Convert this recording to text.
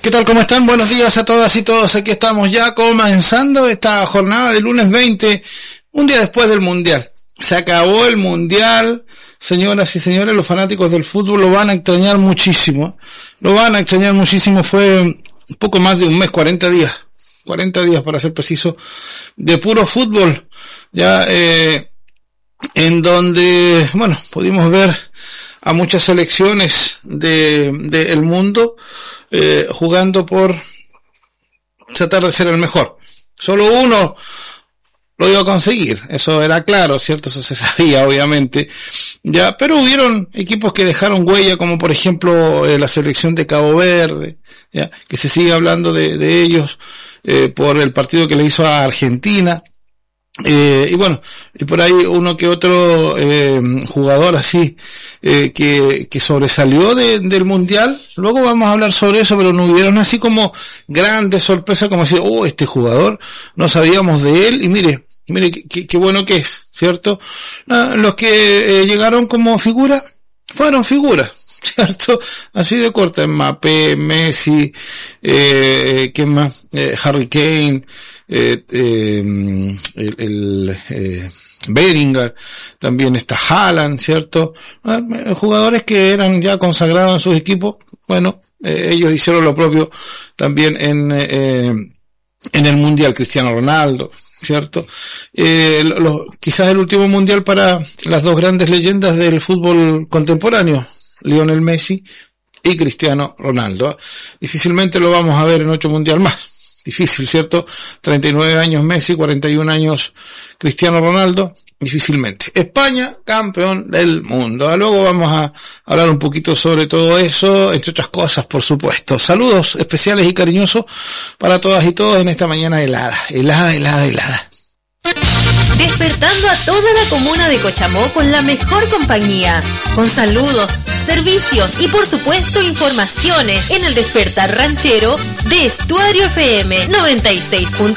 ¿Qué tal? ¿Cómo están? Buenos días a todas y todos. Aquí estamos ya comenzando esta jornada del lunes 20, un día después del Mundial. Se acabó el Mundial, señoras y señores, los fanáticos del fútbol lo van a extrañar muchísimo. Fue un poco más de un mes, 40 días para ser preciso, de puro fútbol, ya en donde, bueno, pudimos ver a muchas selecciones del mundo jugando por tratar de ser el mejor. Solo uno lo iba a conseguir, eso era claro, ¿cierto? Eso se sabía, obviamente, ya, pero hubieron equipos que dejaron huella, como por ejemplo la selección de Cabo Verde, ya, que se sigue hablando de ellos por el partido que le hizo a Argentina. Y bueno, y por ahí uno que otro jugador así que sobresalió del Mundial. Luego vamos a hablar sobre eso, pero no hubieron así como grandes sorpresas, como decir, este jugador no sabíamos de él, y mire qué bueno que es, ¿cierto? Los que llegaron como figura fueron figuras, ¿cierto? Así de corta, Mbappé, Messi, ¿quién más? Harry Kane, Bellingham, también está Haaland, ¿cierto? Jugadores que eran ya consagrados en sus equipos. Bueno, ellos hicieron lo propio también en el Mundial. Cristiano Ronaldo, ¿cierto? Quizás el último Mundial para las dos grandes leyendas del fútbol contemporáneo, Lionel Messi y Cristiano Ronaldo. Difícilmente lo vamos a ver en 8 Mundial más. Difícil, ¿cierto? 39 años Messi, 41 años Cristiano Ronaldo, difícilmente. España, campeón del mundo. Luego vamos a hablar un poquito sobre todo eso, entre otras cosas, por supuesto. Saludos especiales y cariñosos para todas y todos en esta mañana helada. Despertando a toda la comuna de Cochamó con la mejor compañía, con saludos, servicios y por supuesto informaciones en el Despertar Ranchero de Estuario FM 96.